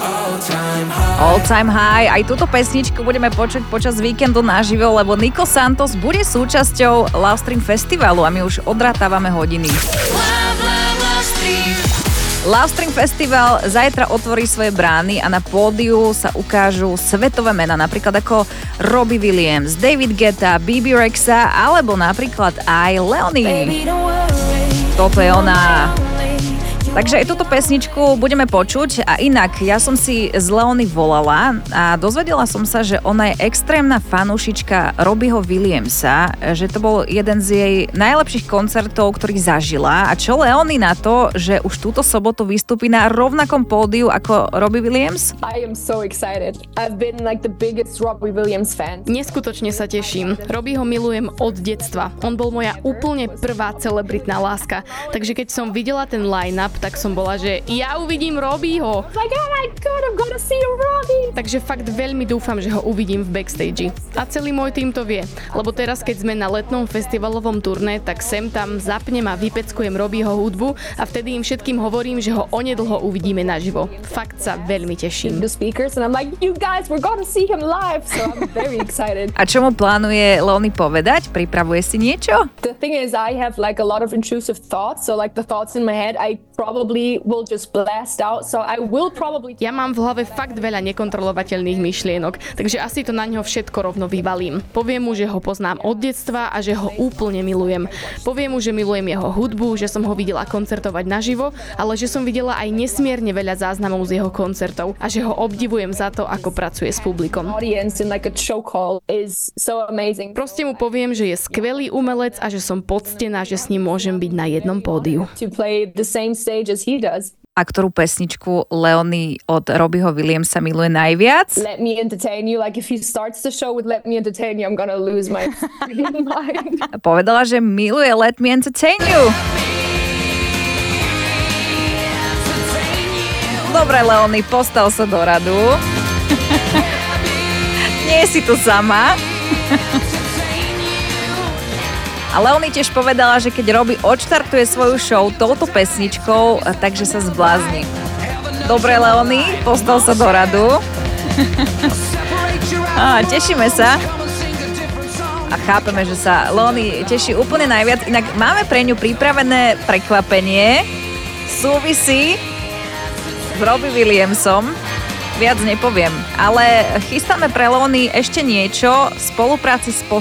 All Time High. Aj túto pesničku budeme počuť počas víkendu naživo, lebo Nico Santos bude súčasťou Love Stream Festivalu a my už odrátávame hodiny. Love Stream Festival zajtra otvorí svoje brány a na pódiu sa ukážu svetové mená, napríklad ako Robbie Williams, David Guetta, Bebe Rexha alebo napríklad aj Leonie. Toto je ona. Takže aj túto pesničku budeme počuť a inak ja som si z Leonie volala a dozvedela som sa, že ona je extrémna fanúšička Robbieho Williamsa, že to bol jeden z jej najlepších koncertov, ktorý zažila. A čo Leonie na to, že už túto sobotu vystúpi na rovnakom pódiu ako Robbie Williams? I am so excited. I've been like the biggest Robbie Williams fan. Neskutočne sa teším. Robbieho milujem od detstva. On bol moja úplne prvá celebritná láska. Takže keď som videla ten line-up, tak som bola, že ja uvidím Robbieho. Like, oh my god, I'm gonna see Robbie. Takže fakt veľmi dúfam, že ho uvidím v backstage. A celý môj tým to vie. Lebo teraz, keď sme na letnom festivalovom turné, tak sem tam zapnem a vypeckujem Robbieho hudbu a vtedy im všetkým hovorím, že ho onedlho uvidíme naživo. Fakt sa veľmi teším. The speakers and I'm like, you guys, we're gonna see him live. So I'm very excited. A čo mu plánuje Leonie povedať? Pripravuje si niečo? The thing is, I have like a lot of intrusive thoughts. So like the thoughts in my head, I probably will just blast out. So I will probably... Ja mám v hlave fakt veľa nekontrolovateľných myšlienok, takže asi to na ňo všetko rovno vyvalím. Poviem mu, že ho poznám od detstva a že ho úplne milujem. Poviem mu, že milujem jeho hudbu, že som ho videla koncertovať naživo, ale že som videla aj nesmierne veľa záznamov z jeho koncertov a že ho obdivujem za to, ako pracuje s publikom. Proste mu poviem, že je skvelý umelec a že som poctená, že s ním môžem byť na jednom pódiu. A ktorú pesničku Leonie od Robbieho Williamsa miluje najviac? Let Me Entertain You. Like if he starts the show with Let Me Entertain You, I'm gonna lose my mind. Povedala, že miluje Let Me Entertain You. Dobre, Leonie, postav sa do radu. Nie si tu sama. A Leonie tiež povedala, že keď Robbie odštartuje svoju show touto pesničkou, takže sa zblázni. Dobre, Leonie, postav sa do radu. Tešíme sa. A chápeme, že sa Leonie teší úplne najviac. Inak máme pre ňu pripravené prekvapenie. Súvisí s Robbie Williamsom. Viac nepoviem, ale chystáme pre Leonie ešte niečo v spolupráci s